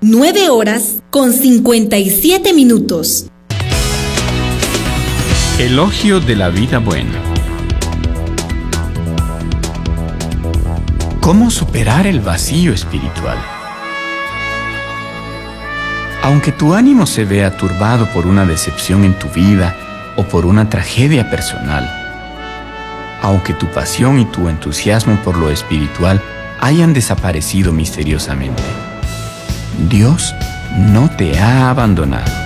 9:57. Elogio de la vida buena. ¿Cómo superar el vacío espiritual? Aunque tu ánimo se vea turbado por una decepción en tu vida o por una tragedia personal, aunque tu pasión y tu entusiasmo por lo espiritual hayan desaparecido misteriosamente, Dios no te ha abandonado.